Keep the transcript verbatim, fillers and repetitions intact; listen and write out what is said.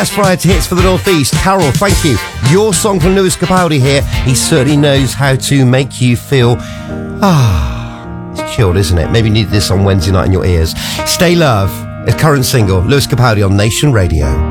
That's Friday Hits for the North East. Carol, thank you. Your song from Lewis Capaldi here. He certainly knows how to make you feel... Ah, it's chilled, isn't it? Maybe you need this on Wednesday night in your ears. Stay Love, a current single. Lewis Capaldi on Nation Radio.